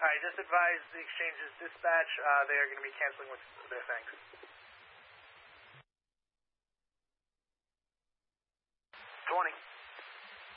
Alright, just advise the exchange's dispatch, they are going to be canceling with their thanks. 20.